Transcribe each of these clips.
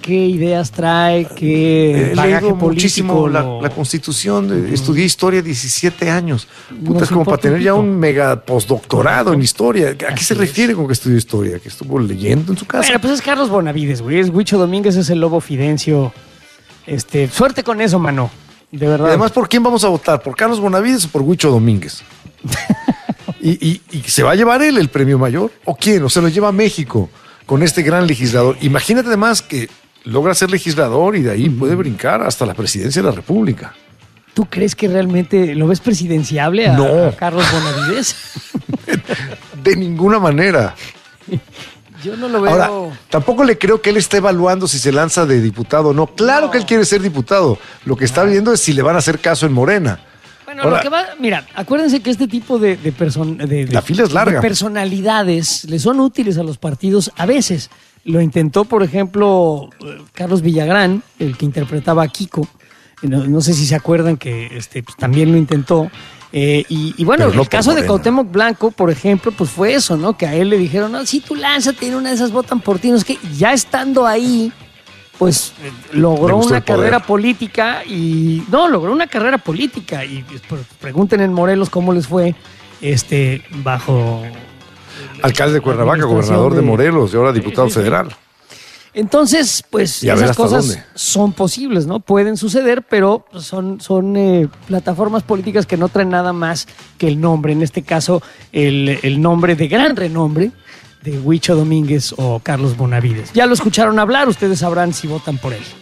qué ideas trae, qué bagaje político. La Constitución, estudié historia 17 años. Puta, es como para tener ya un mega postdoctorado en historia. ¿A qué se refiere con que estudió historia? ¿Que estuvo leyendo en su casa? Bueno, pues es Carlos Bonavides, güey. Es Huicho Domínguez, es el lobo Fidencio. Suerte con eso, mano. De verdad. Y además, ¿por quién vamos a votar? ¿Por Carlos Bonavides o por Huicho Domínguez? ¿Y se va a llevar él el premio mayor? ¿O quién? ¿O se lo lleva a México con este gran legislador? Imagínate además que logra ser legislador y de ahí puede brincar hasta la presidencia de la República. ¿Tú crees que realmente lo ves presidenciable a Carlos Bonavides? De ninguna manera. Yo no lo veo. Ahora, tampoco le creo que él esté evaluando si se lanza de diputado o no. Claro que él quiere ser diputado. Lo que está viendo es si le van a hacer caso en Morena. Bueno, ahora, mira, acuérdense que este tipo de la fila es larga. De personalidades le son útiles a los partidos a veces. Lo intentó, por ejemplo, Carlos Villagrán, el que interpretaba a Kiko. No sé si se acuerdan que pues, también lo intentó. Y bueno, el caso de Cuauhtémoc Blanco, por ejemplo, pues fue eso, ¿no? Que a él le dijeron, no, si tú lánzate en una de esas, votan por ti. No es que ya estando ahí, pues logró una carrera política y pues, pregunten en Morelos cómo les fue bajo alcalde de Cuernavaca, gobernador de Morelos y ahora diputado federal. Entonces, pues esas cosas son posibles, ¿no? Pueden suceder, pero son plataformas políticas que no traen nada más que el nombre, en este caso el nombre de gran renombre de Huicho Domínguez o Carlos Bonavides. Ya lo escucharon hablar, ustedes sabrán si votan por él.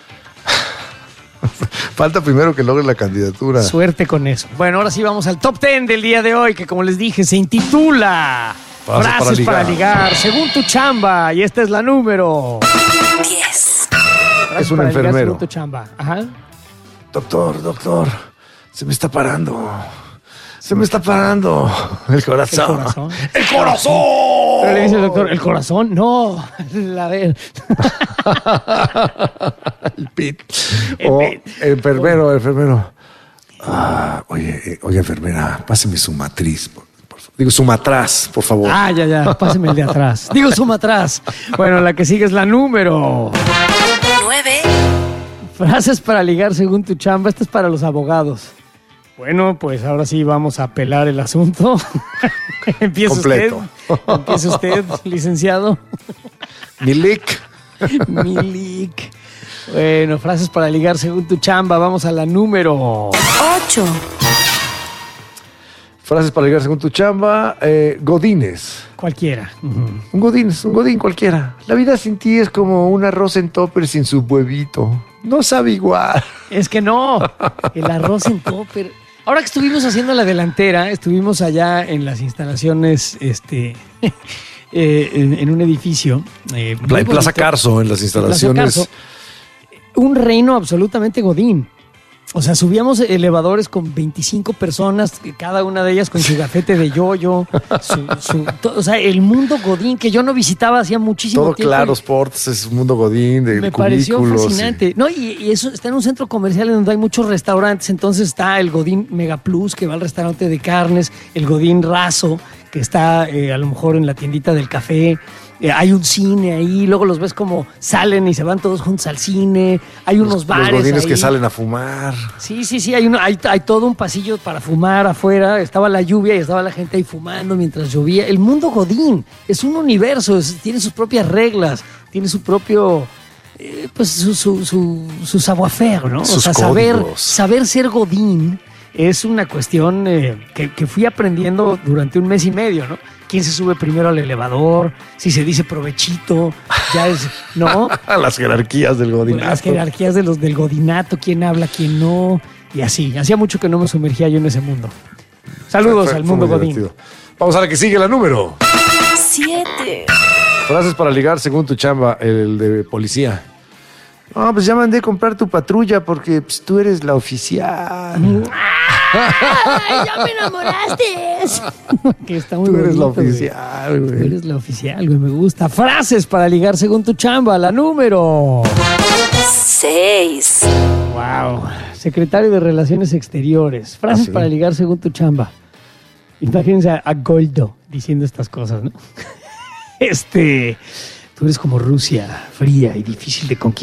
Falta primero que logre la candidatura. Suerte con eso. Bueno, ahora sí vamos al top 10 del día de hoy, que como les dije, se intitula Frases para ligar, según tu chamba. Y esta es la número 10. Es un enfermero. Según tu chamba. Ajá. Doctor, se me está parando. Se me está parando el corazón. ¡El corazón! Pero le dice el doctor, ¿el corazón? No, a ver. El pit. Enfermero. Oye, enfermera, páseme su matriz. Digo, Sumatraz, por favor. Ya, páseme el de atrás. Digo, Sumatraz. Bueno, la que sigue es la número 9. Frases para ligar según tu chamba. Esta es para los abogados. Bueno, pues ahora sí vamos a pelar el asunto. Empieza usted, licenciado. Milik. Bueno, frases para ligar según tu chamba. Vamos a la número 8. Frases para ligar según tu chamba. Godines. Cualquiera. Un godín cualquiera. La vida sin ti es como un arroz en topper sin su huevito. No sabe igual. Es que no. El arroz en topper. Ahora que estuvimos haciendo la delantera, estuvimos allá en las instalaciones, en un edificio. En Plaza Carso, en las instalaciones. Un reino absolutamente godín. O sea, subíamos elevadores con 25 personas, cada una de ellas con su gafete de yoyo. O sea, el mundo godín que yo no visitaba hacía muchísimo tiempo. Todo Claro Sports es un mundo godín de me cubículos. Me pareció fascinante. No, y eso está en un centro comercial en donde hay muchos restaurantes. Entonces está el godín Mega Plus, que va al restaurante de carnes, el godín raso, que está a lo mejor en la tiendita del café. Hay un cine ahí, luego los ves como salen y se van todos juntos al cine. Hay unos bares. Los godines ahí que salen a fumar. Sí. Hay todo un pasillo para fumar afuera. Estaba la lluvia y estaba la gente ahí fumando mientras llovía. El mundo godín es un universo, tiene sus propias reglas, tiene su propio, pues su savoir-faire, ¿no? Sus saber ser godín es una cuestión que fui aprendiendo durante un mes y medio, ¿no? ¿Quién se sube primero al elevador? Si se dice provechito, ya es, ¿no? Las jerarquías del godinato. Las jerarquías del godinato, quién habla, quién no, y así. Hacía mucho que no me sumergía yo en ese mundo. Saludos al mundo godín. Divertido. Vamos a la que sigue, la número 7. Frases para ligar según tu chamba, el de policía. No, pues ya mandé a comprar tu patrulla porque pues, tú eres la oficial. ¡Ay, ya me enamoraste! Que está muy Tú eres bonito, la oficial, güey. Tú eres la oficial, güey, me gusta. Frases para ligar según tu chamba, la número 6. Wow. Secretario de Relaciones Exteriores. Frases para ligar según tu chamba. Imagínense a Goldo diciendo estas cosas, ¿no? Tú eres como Rusia, fría y difícil de conquistar.